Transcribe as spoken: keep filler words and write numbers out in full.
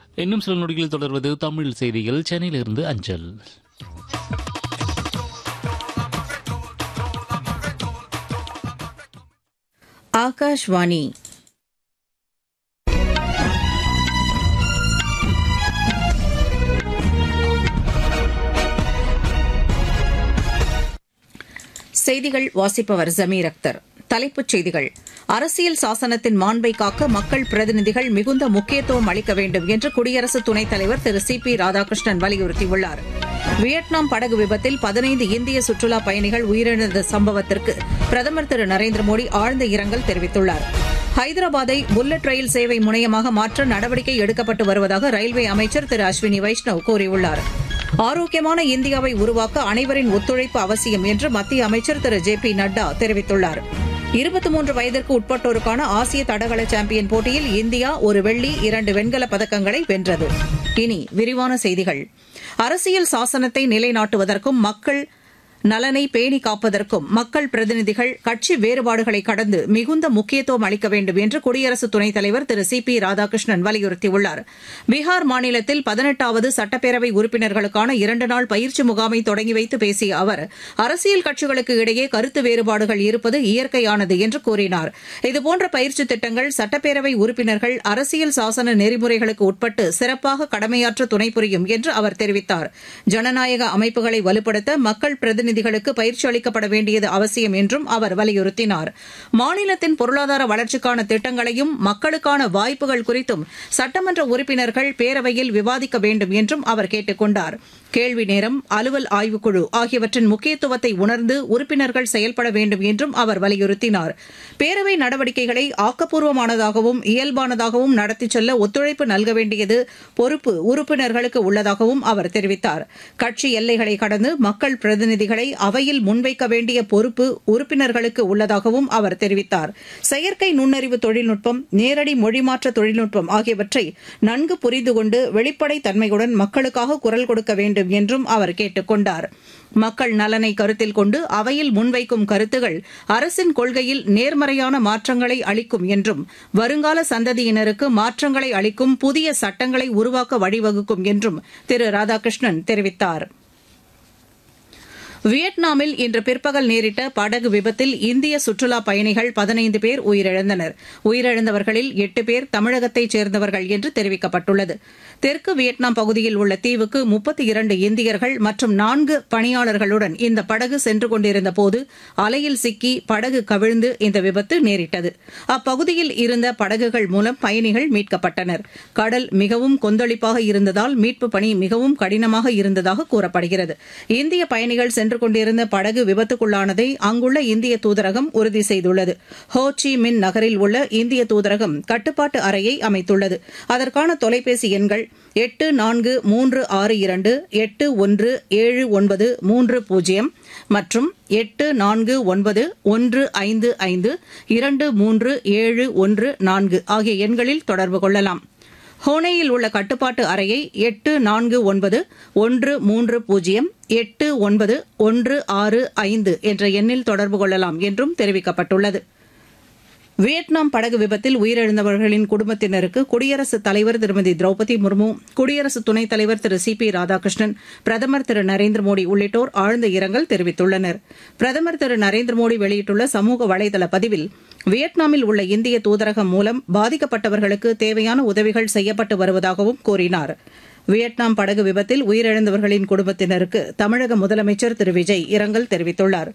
இன்னும் சில நொடிகளில் தொடர்வது தமிழ் செய்திகள் சென்னையிலிருந்து அஞ்சல். ஆகாஷ்வாணி. செய்திகள் வாசிப்பவர் ஜமீர் அக்தர். தலைப்புச் செய்திகள். அரசியல் சாசனத்தின் மாண்பை காக்க மக்கள் பிரதிநிதிகள் மிகுந்த முக்கியத்துவம் அளிக்க வேண்டும் என்று குடியரசு துணைத் தலைவர் திரு சி பி ராதாகிருஷ்ணன் வலியுறுத்தியுள்ளார். வியட்நாம் படகு விபத்தில் பதினைந்து இந்திய சுற்றுலாப் பயணிகள் உயிரிழந்த சம்பவத்திற்கு பிரதமர் திரு நரேந்திர மோடி ஆழ்ந்த இரங்கல் தெரிவித்துள்ளார். ஹைதராபாத்தை புல்லட் ரயில் சேவை முனையமாக மாற்ற நடவடிக்கை எடுக்கப்பட்டு வருவதாக ரயில்வே அமைச்சர் திரு அஸ்வினி வைஷ்ணவ் கூறியுள்ளார். ஆரோக்கியமான இந்தியாவை உருவாக்க அனைவரின் ஒத்துழைப்பு அவசியம் என்று மத்திய அமைச்சர் திரு ஜே பி நட்டா தெரிவித்துள்ளார். இருபத்தி மூன்று வயதிற்கு உட்பட்டோருக்கான ஆசிய தடகள சாம்பியன் போட்டியில் இந்தியா ஒரு வெள்ளி இரண்டு வெண்கலப் பதக்கங்களை வென்றது. இனி விரிவான செய்திகள். அரசியல் சாசனத்தை நிலைநாட்டுவதற்கும் மக்கள் நலனை பேணி காப்பதற்கும் மக்கள் பிரதிநிதிகள் கட்சி வேறுபாடுகளை கடந்து மிகுந்த முக்கியத்துவம் அளிக்க வேண்டும் என்று குடியரசு துணைத் தலைவர் திரு சி பி ராதாகிருஷ்ணன் வலியுறுத்தியுள்ளார். பீகார் மாநிலத்தில் பதினெட்டாவது சட்டப்பேரவை உறுப்பினர்களுக்கான இரண்டு நாள் பயிற்சி முகாமை தொடங்கி வைத்து பேசிய அவர், அரசியல் கட்சிகளுக்கு இடையே கருத்து வேறுபாடுகள் இருப்பது இயற்கையானது என்று கூறினார். இதுபோன்ற பயிற்சி திட்டங்கள் சட்டப்பேரவை உறுப்பினர்கள் அரசியல் சாசன நெறிமுறைகளுக்கு உட்பட்டு சிறப்பாக கடமையாற்ற துணை புரியும் என்று அவர் தெரிவித்தார். ஜனநாயக அமைப்புகளை வலுப்படுத்த மக்கள் பிரதிநிதி பிரதிநிதிகளுக்கு பயிற்சி அளிக்கப்பட வேண்டியது அவசியம் என்றும் அவர் வலியுறுத்தினார். மாநிலத்தின் பொருளாதார வளர்ச்சிக்கான திட்டங்களையும் மக்களுக்கான வாய்ப்புகள் குறித்தும் சட்டமன்ற உறுப்பினர்கள் பேரவையில் விவாதிக்க வேண்டும் என்றும் அவர் கேட்டுக் கொண்டார். கேள்வி நேரம், அலுவல் ஆய்வுக்குழு ஆகியவற்றின் முக்கியத்துவத்தை உணர்ந்து உறுப்பினர்கள் செயல்பட வேண்டும் என்றும் அவர் வலியுறுத்தினார். பேரவை நடவடிக்கைகளை ஆக்கப்பூர்வமானதாகவும் இயல்பானதாகவும் நடத்திச் செல்ல ஒத்துழைப்பு நல்க வேண்டியது பொறுப்பு உறுப்பினர்களுக்கு உள்ளதாகவும் அவர் தெரிவித்தார். கட்சி எல்லைகளை கடந்து மக்கள் பிரதிநிதிகளை அவையில் முன்வைக்க வேண்டிய பொறுப்பு உறுப்பினர்களுக்கு உள்ளதாகவும் அவர் தெரிவித்தார். செயற்கை நுண்ணறிவு தொழில்நுட்பம், நேரடி மொழிமாற்ற தொழில்நுட்பம் ஆகியவற்றை நன்கு புரிந்து கொண்டு வெளிப்படைத் தன்மையுடன் மக்களுக்காக குரல் கொடுக்க வேண்டும் என்றும் அவர் கேட்டுக் கொண்டார். மக்கள் நலனை கருத்தில் கொண்டு அவையில் முன்வைக்கும் கருத்துகள் அரசின் கொள்கையில் நேர்மறையான மாற்றங்களை அளிக்கும் என்றும் வருங்கால சந்ததியினருக்கு மாற்றங்களை அளிக்கும் புதிய சட்டங்களை உருவாக்க வழிவகுக்கும் என்றும் திரு ராதாகிருஷ்ணன் தெரிவித்தார். வியட்நாமில் இன்று பிற்பகல் நேரிட்ட படகு விபத்தில் இந்திய சுற்றுலாப் பயணிகள் பதினைந்து பேர் உயிரிழந்தனர். உயிரிழந்தவர்களில் எட்டு பேர் தமிழகத்தைச் சேர்ந்தவர்கள் என்று தெரிவிக்கப்பட்டுள்ளது. தெற்கு வியட்நாம் பகுதியில் உள்ள தீவுக்கு முப்பத்தி இரண்டு இந்தியர்கள் மற்றும் நான்கு பணியாளர்களுடன் இந்த படகு சென்று கொண்டிருந்தபோது அலையில் சிக்கி படகு கவிழ்ந்து இந்த விபத்து நேரிட்டது. அப்பகுதியில் இருந்த படகுகள் மூலம் பயணிகள் மீட்கப்பட்டனர். கடல் மிகவும் கொந்தளிப்பாக இருந்ததால் மீட்புப் பணி மிகவும் கடினமாக இருந்ததாக கூறப்படுகிறது. இந்திய பயணிகள் சென்று கொண்டிருந்த படகு விபத்துக்குள்ளானதை அங்குள்ள இந்திய தூதரகம் உறுதி செய்துள்ளது. ஹோ சி மின் நகரில் உள்ள இந்திய தூதரகம் கட்டுப்பாட்டு அறையை அமைத்துள்ளது. அதற்கான தொலைபேசி எண்கள் எட்டு நான்கு மூன்று ஆறு இரண்டு எட்டு ஒன்று ஏழு ஒன்பது மூன்று பூஜ்ஜியம் மற்றும் எட்டு நான்கு ஒன்பது ஒன்று ஐந்து ஐந்து இரண்டு மூன்று ஏழு ஒன்று நான்கு ஆகிய எண்களில் தொடர்பு கொள்ளலாம். ஹோனேயில் உள்ள கட்டுப்பாட்டு அறையை எட்டு நான்கு ஒன்பது ஒன்று மூன்று பூஜ்ஜியம் எட்டு ஒன்பது ஒன்று ஆறு ஐந்து என்ற எண்ணில் தொடர்பு கொள்ளலாம் என்றும் தெரிவிக்கப்பட்டுள்ளது. வியட்நாம் படகு விபத்தில் உயிரிழந்தவர்களின் குடும்பத்தினருக்கு குடியரசுத் தலைவர் திருமதி திரௌபதி முர்மு, குடியரசு துணைத் தலைவர் திரு சி பி ராதாகிருஷ்ணன், பிரதமர் திரு நரேந்திர மோடி உள்ளிட்டோர் ஆழ்ந்த இரங்கல் தெரிவித்துள்ளனர். பிரதமர் திரு நரேந்திர மோடி வெளியிட்டுள்ள சமூக வலைதள பதிவில், வியட்நாமில் உள்ள இந்திய தூதரகம் மூலம் பாதிக்கப்பட்டவர்களுக்கு தேவையான உதவிகள் செய்யப்பட்டு வருவதாகவும் கூறினார். வியட்நாம் படகு விபத்தில் உயிரிழந்தவர்களின் குடும்பத்தினருக்கு தமிழக முதலமைச்சர் திரு விஜய் இரங்கல் தெரிவித்துள்ளார்.